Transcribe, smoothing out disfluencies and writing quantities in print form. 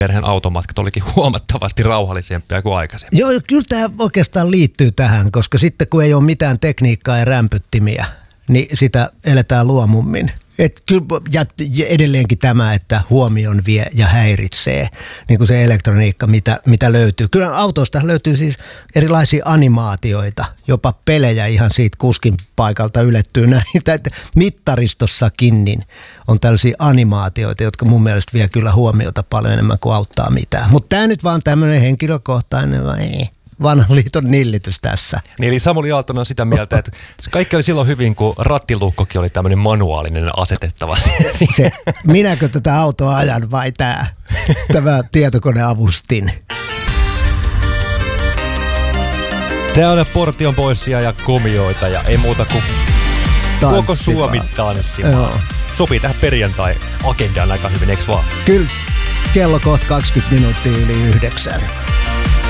perheen automatkat olikin huomattavasti rauhallisempia kuin aikaisemmin. Joo, kyllä tämä oikeastaan liittyy tähän, koska sitten kun ei ole mitään tekniikkaa ja rämpyttimiä, niin sitä eletään luomummin. Ja edelleenkin tämä, että huomion vie ja häiritsee, niin kuin se elektroniikka, mitä löytyy. Kyllä autoista löytyy siis erilaisia animaatioita, jopa pelejä ihan siitä kuskin paikalta ylettyy näitä. Mittaristossakin niin on tällaisia animaatioita, jotka mun mielestä vie kyllä huomiota paljon enemmän kuin auttaa mitään. Mutta tämä nyt vaan tämmöinen henkilökohtainen vai ei? Vanhan liiton nillitys tässä. Niin, eli Samuli Aaltonen on sitä mieltä, että kaikki oli silloin hyvin, kun rattilukkokin oli tämmöinen manuaalinen asetettava. Minäkö tätä autoa ajan vai tämä tietokoneavustin? Tämä on Portion Boysia ja Komioita ja ei muuta kuin koko Suomi tanssimaan. Joo. Sopii tähän perjantai-agendaan aika hyvin, eikö vaan? Kyllä, kello kohta 20 minuuttia yli 9.